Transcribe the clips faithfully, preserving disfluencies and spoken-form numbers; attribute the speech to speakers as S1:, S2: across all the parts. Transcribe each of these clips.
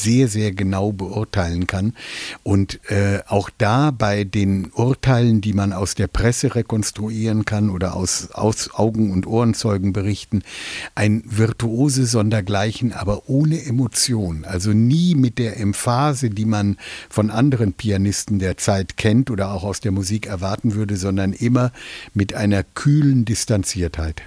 S1: sehr, sehr genau beurteilen kann. Und äh, auch da bei den Urteilen, die man aus der Presse rekonstruieren kann oder aus, aus Augen- und Ohrenzeugenberichten, ein Virtuose sondergleichen, aber ohne Emotion. Also nie mit der Emphase, die man von anderen Pianisten der Zeit kennt oder auch aus der Musik erwarten würde, sondern immer mit einer kühlen Distanziertheit.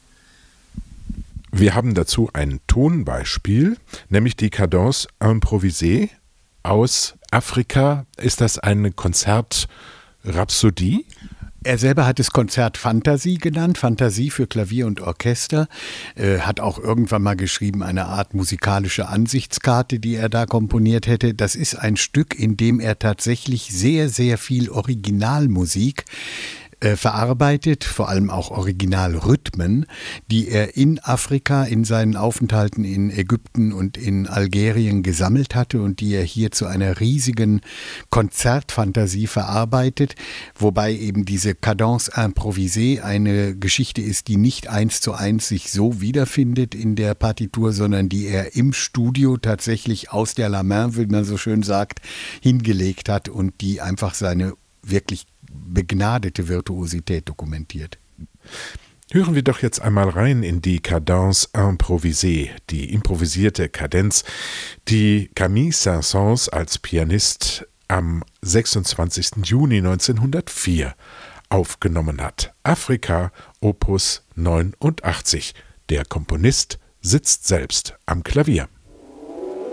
S2: Wir haben dazu ein Tonbeispiel, nämlich die Cadence improvisée aus Afrika. Ist das eine Konzertrhapsodie?
S1: Er selber hat es Konzert Fantasie genannt, Fantasie für Klavier und Orchester, äh, hat auch irgendwann mal geschrieben, eine Art musikalische Ansichtskarte, die er da komponiert hätte. Das ist ein Stück, in dem er tatsächlich sehr, sehr viel Originalmusik äh, verarbeitet, vor allem auch Originalrhythmen, die er in Afrika, in seinen Aufenthalten in Ägypten und in Algerien gesammelt hatte und die er hier zu einer riesigen Konzertfantasie verarbeitet, wobei eben diese Cadence improvisée eine Geschichte ist, die nicht eins zu eins sich so wiederfindet in der Partitur, sondern die er im Studio tatsächlich aus der La Main, wie man so schön sagt, hingelegt hat und die einfach seine wirklich begnadete Virtuosität dokumentiert.
S2: Hören wir doch jetzt einmal rein in die Cadence improvisée, die improvisierte Kadenz, die Camille Saint-Saëns als Pianist am sechsundzwanzigsten Juni neunzehnhundertvier aufgenommen hat. Afrika, Opus neunundachtzig. Der Komponist sitzt selbst am Klavier.